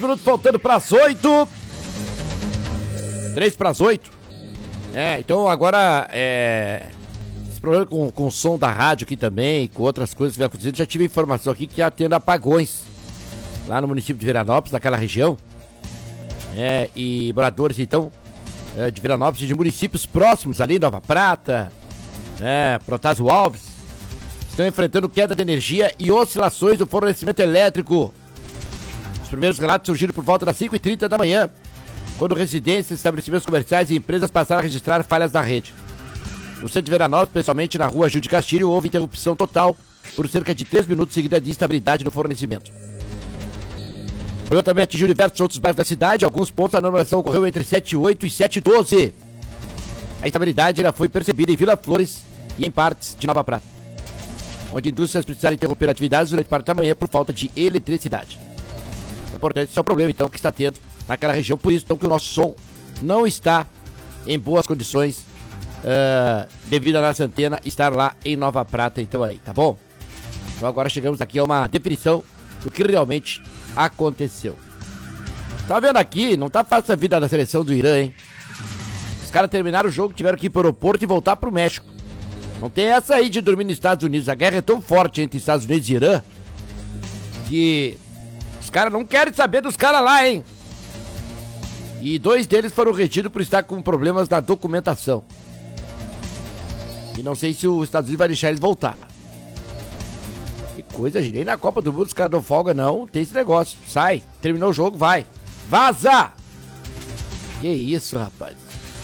Minutos faltando para as 8. 3 para as 8. Então agora esse problema com o som da rádio aqui também, com outras coisas que vai acontecer. Já tive informação aqui que já tendo apagões lá no município de Veranópolis, naquela região. E moradores então de Veranópolis e de municípios próximos ali, Nova Prata, Protásio Alves, estão enfrentando queda de energia e oscilações do fornecimento elétrico. Os primeiros relatos surgiram por volta das 5h30 da manhã, quando residências, estabelecimentos comerciais e empresas passaram a registrar falhas na rede. No centro de Veranópolis, especialmente na rua Gil de Castilho, houve interrupção total por cerca de 3 minutos seguida de instabilidade no fornecimento. O problema também atingiu diversos outros bairros da cidade. Em alguns pontos a normalização ocorreu entre 7h08 e 7h12. A instabilidade foi percebida em Vila Flores e em partes de Nova Prata, onde indústrias precisaram interromper atividades durante parte da manhã por falta de eletricidade. É importante, esse é o problema então que está tendo naquela região, por isso então que o nosso som não está em boas condições devido a nossa antena estar lá em Nova Prata, então aí, tá bom? Então agora chegamos aqui a uma definição do que realmente aconteceu. Tá vendo aqui, não tá fácil a vida da seleção do Irã, hein? Os caras terminaram o jogo, tiveram que ir pro aeroporto e voltar pro México. Não tem essa aí de dormir nos Estados Unidos. A guerra é tão forte entre Estados Unidos e Irã que os caras não querem saber dos caras lá, hein? E 2 deles foram retidos por estar com problemas na documentação. E não sei se os Estados Unidos vai deixar eles voltar. Que coisa, gente. Nem na Copa do Mundo os caras não folga, não. Tem esse negócio. Sai, terminou o jogo, vai. Vaza! Que isso, rapaz.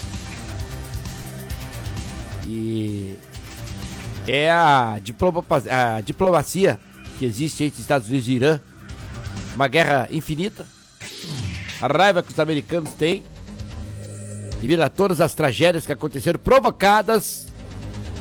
E é a diplomacia que existe entre Estados Unidos e Irã. Uma guerra infinita. A raiva que os americanos têm devido a todas as tragédias que aconteceram provocadas